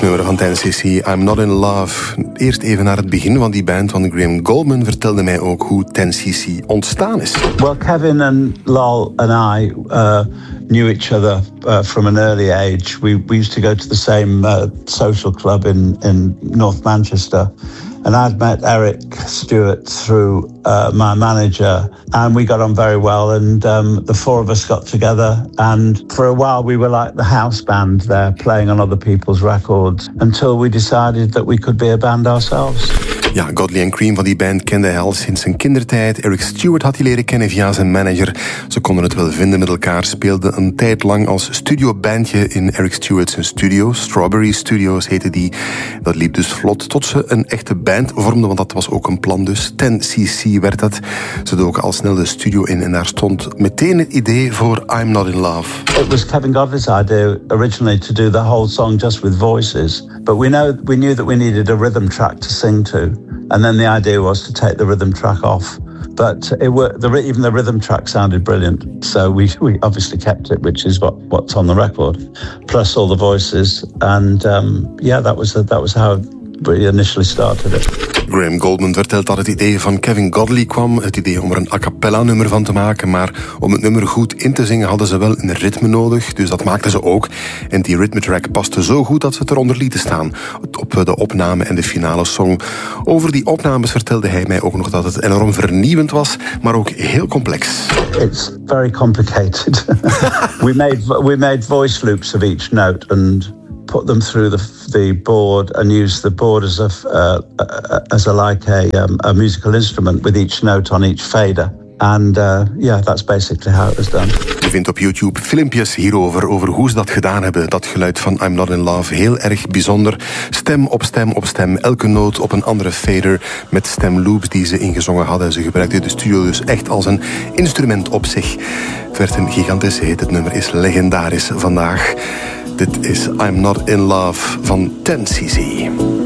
nummer van 10cc, I'm Not In Love. Eerst even naar het begin van die band, want Graham Goldman vertelde mij ook hoe 10cc ontstaan is. Well, Kevin and Lol and I knew each other from an early age. We used to go to the same social club in North Manchester. And I'd met Eric Stewart through my manager, and we got on very well, and the four of us got together, and for a while we were like the house band there, playing on other people's records, until we decided that we could be a band ourselves. Ja, Godley en Creme van die band kende hij al sinds zijn kindertijd. Eric Stewart had hij leren kennen via zijn manager. Ze konden het wel vinden met elkaar, speelden een tijd lang als studiobandje in Eric Stewart's studio. Strawberry Studios heette die. Dat liep dus vlot tot ze een echte band vormden, want dat was ook een plan dus. 10cc werd dat. Ze doken al snel de studio in en daar stond meteen het idee voor I'm Not In Love. It was Kevin Godley's idea originally to do the whole song just with voices, but we knew that we needed a rhythm track to sing to. And then the idea was to take the rhythm track off. But even the rhythm track sounded brilliant. So we obviously kept it, which is what's on the record. Plus all the voices. And that was how we initially started it. Graham Goldman vertelt dat het idee van Kevin Godley kwam. Het idee om er een a cappella nummer van te maken. Maar om het nummer goed in te zingen hadden ze wel een ritme nodig. Dus dat maakten ze ook. En die ritmetrack paste zo goed dat ze het eronder lieten staan. Op de opname en de finale song. Over die opnames vertelde hij mij ook nog dat het enorm vernieuwend was. Maar ook heel complex. It's very complicated. we made voice loops of each note and put them through the board and use the board as a musical instrument with each note on each fader. And that's basically how it was done. Je vindt op YouTube filmpjes hierover, over hoe ze dat gedaan hebben. Dat geluid van I'm Not In Love, heel erg bijzonder. Stem op stem op stem, elke noot op een andere fader met stemloops die ze ingezongen hadden. Ze gebruikten de studio dus echt als een instrument op zich. Het werd een gigantische hit, het nummer is legendarisch vandaag. Dit is I'm Not In Love van 10cc.